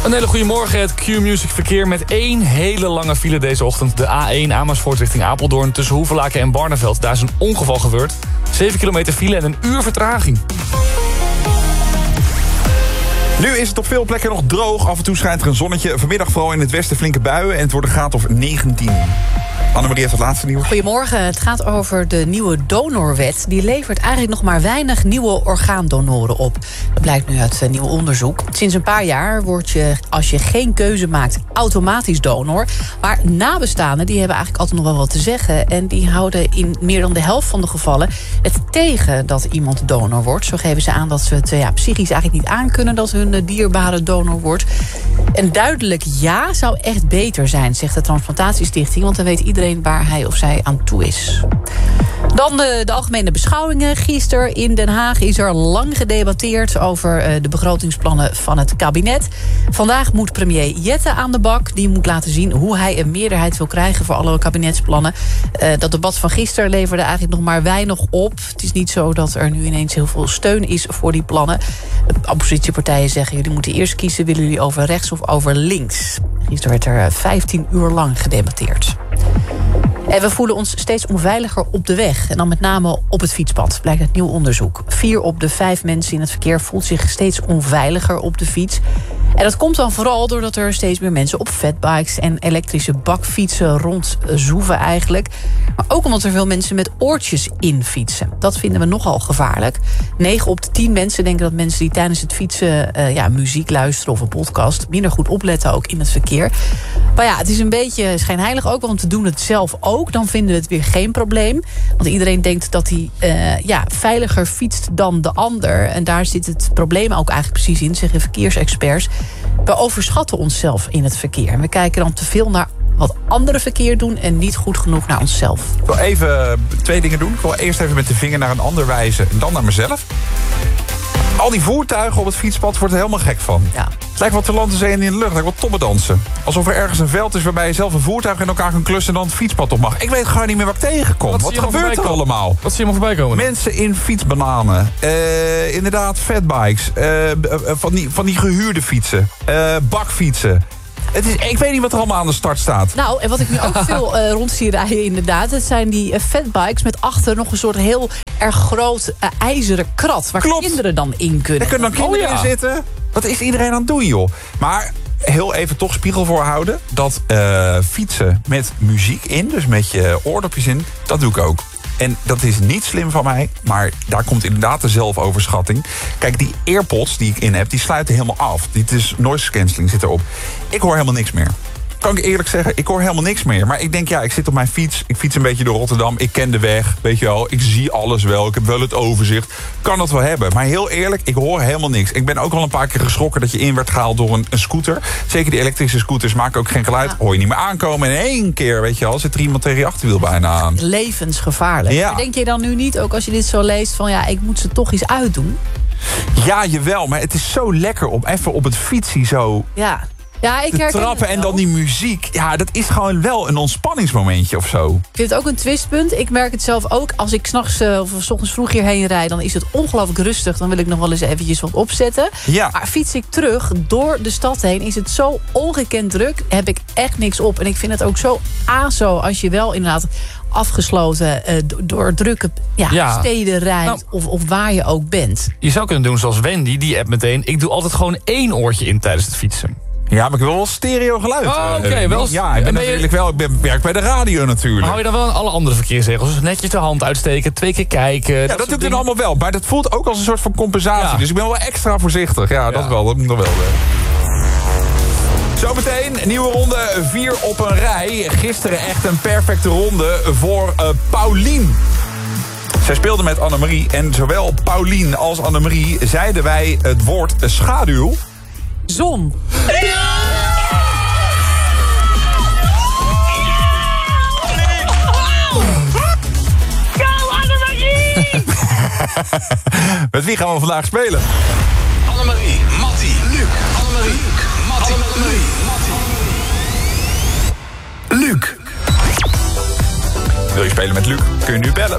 Een hele goede morgen, het Q-Music verkeer met 1 hele lange file deze ochtend. De A1 Amersfoort richting Apeldoorn tussen Hoevelaken en Barneveld. Daar is een ongeval gebeurd. 7 kilometer file en een uur vertraging. Nu is het op veel plekken nog droog. Af en toe schijnt er een zonnetje. Vanmiddag vooral in het westen flinke buien. En het wordt een graad of 19. Annemarie heeft het laatste nieuws. Goedemorgen, het gaat over de nieuwe donorwet. Die levert eigenlijk nog maar weinig nieuwe orgaandonoren op. Dat blijkt nu uit nieuw onderzoek. Sinds een paar jaar word je, als je geen keuze maakt, automatisch donor. Maar nabestaanden die hebben eigenlijk altijd nog wel wat te zeggen. En die houden in meer dan de helft van de gevallen het tegen dat iemand donor wordt. Zo geven ze aan dat ze het psychisch eigenlijk niet aankunnen dat hun dierbare donor wordt. En duidelijk ja zou echt beter zijn, zegt de Transplantatiestichting. Want dan weet iedereen waar hij of zij aan toe is. Dan de algemene beschouwingen. Gisteren in Den Haag is er lang gedebatteerd over de begrotingsplannen van het kabinet. Vandaag moet premier Jette aan de bak. Die moet laten zien hoe hij een meerderheid wil krijgen voor alle kabinetsplannen. Dat debat van gisteren leverde eigenlijk nog maar weinig op. Het is niet zo dat er nu ineens heel veel steun is voor die plannen. De oppositiepartijen zeggen, jullie moeten eerst kiezen, willen jullie over rechts of over links? Gisteren werd er 15 uur lang gedebatteerd. En we voelen ons steeds onveiliger op de weg. En dan met name op het fietspad, blijkt uit nieuw onderzoek. 4 op de 5 mensen in het verkeer voelt zich steeds onveiliger op de fiets. En dat komt dan vooral doordat er steeds meer mensen op fatbikes en elektrische bakfietsen rondzoeven eigenlijk. Maar ook omdat er veel mensen met oortjes in fietsen. Dat vinden we nogal gevaarlijk. 9 op de 10 mensen denken dat mensen die tijdens het fietsen muziek luisteren of een podcast minder goed opletten ook in het verkeer. Maar ja, het is een beetje schijnheilig ook, want we doen het zelf ook. Dan vinden we het weer geen probleem. Want iedereen denkt dat hij veiliger fietst dan de ander. En daar zit het probleem ook eigenlijk precies in, zeggen verkeersexperts. We overschatten onszelf in het verkeer. We kijken dan te veel naar wat anderen verkeer doen en niet goed genoeg naar onszelf. Ik wil even 2 dingen doen. Ik wil eerst even met de vinger naar een ander wijzen en dan naar mezelf. Al die voertuigen op het fietspad wordt er helemaal gek van. Ja. Het lijkt wel te land te zijn in de lucht. Het lijkt wel toppendansen. Alsof er ergens een veld is waarbij je zelf een voertuig in elkaar kan klussen en dan het fietspad op mag. Ik weet gewoon niet meer waar ik tegenkom. Wat gebeurt er allemaal? Wat zie je allemaal voorbij komen? Mensen in fietsbananen. Inderdaad, fatbikes. Van die gehuurde fietsen. Bakfietsen. Ik weet niet wat er allemaal aan de start staat. Nou, en wat ik nu ook veel rond zie rijden inderdaad, het zijn die fatbikes met achter nog een soort heel erg groot ijzeren krat. Waar kinderen dan in kunnen. Daar kunnen dan kinderen in zitten. Wat is iedereen aan het doen, joh? Maar heel even toch spiegel voorhouden. Dat fietsen met muziek in, dus met je oordopjes in, dat doe ik ook. En dat is niet slim van mij, maar daar komt inderdaad de zelfoverschatting. Kijk, die AirPods die ik in heb, die sluiten helemaal af. Dit is noise cancelling, zit erop. Ik hoor helemaal niks meer. Kan ik eerlijk zeggen, ik hoor helemaal niks meer. Maar ik denk, ik zit op mijn fiets. Ik fiets een beetje door Rotterdam. Ik ken de weg, weet je wel. Ik zie alles wel. Ik heb wel het overzicht. Kan dat wel hebben. Maar heel eerlijk, ik hoor helemaal niks. Ik ben ook al een paar keer geschrokken dat je in werd gehaald door een scooter. Zeker die elektrische scooters maken ook geen geluid. Hoor je niet meer aankomen. En in 1 keer, weet je wel, zit er iemand tegen je achterwiel bijna aan. Levensgevaarlijk. Ja. Maar denk je dan nu niet, ook als je dit zo leest, van ik moet ze toch eens uitdoen? Ja, jawel. Maar het is zo lekker om even op het fietsie zo... Ja, ik de trappen en dan die muziek. Ja, dat is gewoon wel een ontspanningsmomentje of zo. Ik vind het ook een twistpunt. Ik merk het zelf ook. Als ik 's nachts of 's ochtends vroeg hierheen rijd, dan is het ongelooflijk rustig. Dan wil ik nog wel eens eventjes wat opzetten. Ja. Maar fiets ik terug door de stad heen, is het zo ongekend druk. Heb ik echt niks op. En ik vind het ook zo aso als je wel inderdaad afgesloten door drukke steden rijdt. Of waar je ook bent. Je zou kunnen doen zoals Wendy, die app meteen. Ik doe altijd gewoon 1 oortje in tijdens het fietsen. Ja, maar ik wil wel stereo geluid. Oké, wel. Ja, ik ben natuurlijk wel. Ik werk bij de radio natuurlijk. Maar hou je dan wel aan alle andere verkeersregels? Dus netjes de hand uitsteken, 2 keer kijken. Ja, dat doe ik dan allemaal wel. Maar dat voelt ook als een soort van compensatie. Ja. Dus ik ben wel extra voorzichtig. Ja, dat wel. Dat moet nog wel. Zometeen, nieuwe ronde, 4 op een rij. Gisteren echt een perfecte ronde voor Paulien. Zij speelde met Annemarie. En zowel Paulien als Annemarie zeiden wij het woord schaduw. Zon. Met wie gaan we vandaag spelen? Annemarie, Mattie, Luc. Annemarie, Mattie, Luc. Wil je spelen met Luc? Kun je nu bellen.